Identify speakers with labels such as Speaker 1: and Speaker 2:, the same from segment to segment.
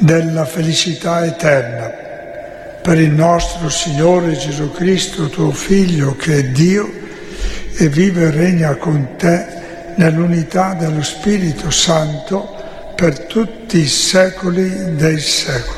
Speaker 1: della felicità eterna. Per il nostro Signore Gesù Cristo, tuo Figlio, che è Dio e vive e regna con te nell'unità dello Spirito Santo per tutti i secoli dei secoli.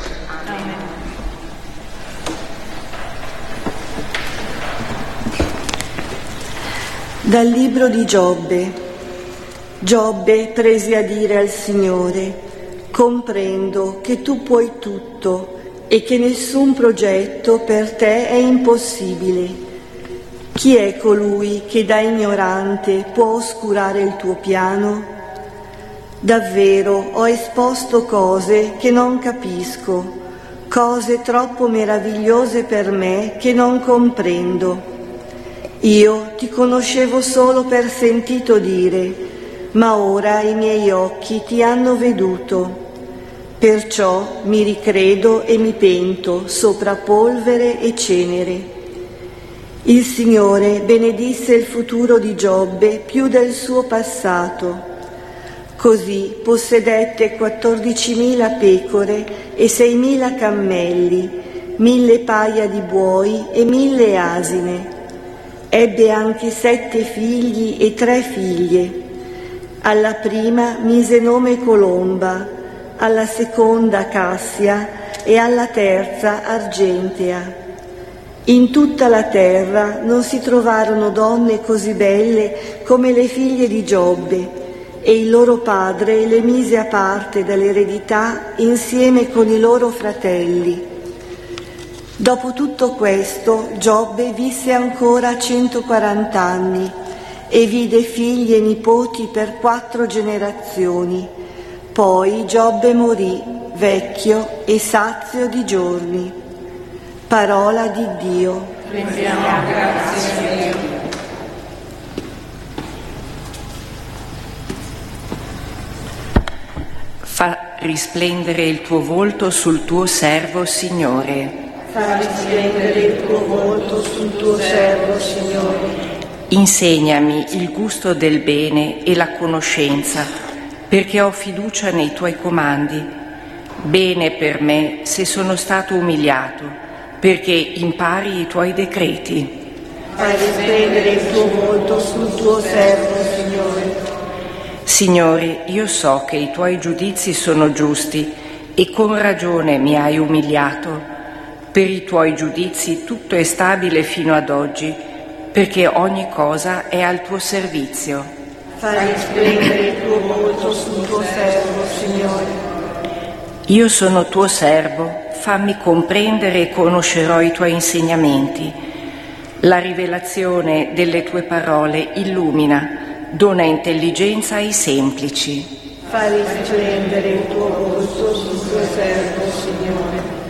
Speaker 2: Dal libro di Giobbe. Giobbe prese a dire al Signore: comprendo che tu puoi tutto e che nessun progetto per te è impossibile. Chi è colui che da ignorante può oscurare il tuo piano? Davvero ho esposto cose che non capisco, cose troppo meravigliose per me che non comprendo. Io ti conoscevo solo per sentito dire, ma ora i miei occhi ti hanno veduto. Perciò mi ricredo e mi pento sopra polvere e cenere. Il Signore benedisse il futuro di Giobbe più del suo passato. Così possedette 14.000 pecore e 6.000 cammelli, 1.000 paia di buoi e 1.000 asine. Ebbe anche 7 figli e 3 figlie. Alla prima mise nome Colomba, alla seconda Cassia e alla terza Argentea. In tutta la terra non si trovarono donne così belle come le figlie di Giobbe, e il loro padre le mise a parte dall'eredità insieme con i loro fratelli. Dopo tutto questo, Giobbe visse ancora 140 anni e vide figli e nipoti per 4 generazioni. Poi Giobbe morì, vecchio e sazio di giorni. Parola di Dio.
Speaker 3: Rendiamo grazie a Dio. Fa risplendere il tuo volto sul tuo servo, Signore.
Speaker 2: Fa risplendere il tuo volto sul tuo servo, Signore.
Speaker 3: Insegnami il gusto del bene e la conoscenza, perché ho fiducia nei tuoi comandi. Bene per me se sono stato umiliato, perché impari i tuoi decreti.
Speaker 2: Fa risplendere il tuo volto sul tuo servo, Signore.
Speaker 3: Signore, io so che i tuoi giudizi sono giusti e con ragione mi hai umiliato. Per i tuoi giudizi tutto è stabile fino ad oggi, perché ogni cosa è al tuo servizio.
Speaker 2: Fa risplendere il tuo volto sul tuo servo, Signore.
Speaker 3: Io sono tuo servo, fammi comprendere e conoscerò i tuoi insegnamenti. La rivelazione delle tue parole illumina, dona intelligenza ai semplici.
Speaker 2: Fa risplendere il tuo volto sul tuo servo, Signore.